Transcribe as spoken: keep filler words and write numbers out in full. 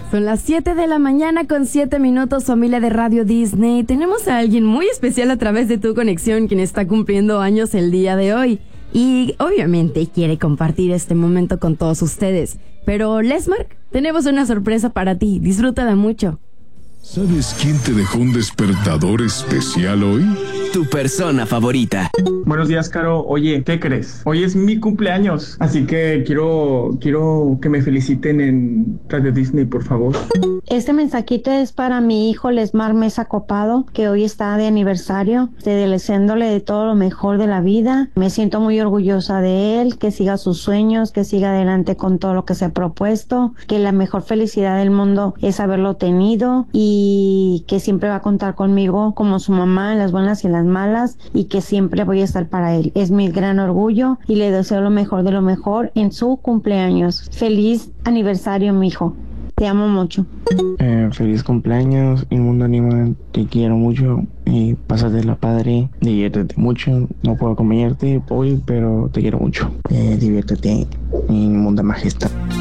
Son las siete de la mañana con siete minutos, familia de Radio Disney. Tenemos a alguien muy especial a través de tu conexión, quien está cumpliendo años el día de hoy. Y obviamente quiere compartir este momento con todos ustedes. Pero, Lesmark, tenemos una sorpresa para ti. Disfrútala mucho. ¿Sabes quién te dejó un despertador especial hoy? Tu persona favorita. Buenos días, Caro. Oye, ¿qué crees? Hoy es mi cumpleaños, así que quiero, quiero que me feliciten en Radio Disney, por favor. Este mensajito es para mi hijo Lesmar Mesa Copado, que hoy está de aniversario, deseándole de todo lo mejor de la vida. Me siento muy orgullosa de él, que siga sus sueños, que siga adelante con todo lo que se ha propuesto, que la mejor felicidad del mundo es haberlo tenido y que siempre va a contar conmigo como su mamá en las buenas y en las malas, y que siempre voy a estar para él. Es mi gran orgullo y le deseo lo mejor de lo mejor en su cumpleaños. Feliz aniversario, mi hijo. Te amo mucho. Eh, feliz cumpleaños, Inmundo Animal. Te quiero mucho y pásatela padre. Diviértete mucho. No puedo acompañarte hoy, pero te quiero mucho. Eh, diviértete, Inmunda Majestad.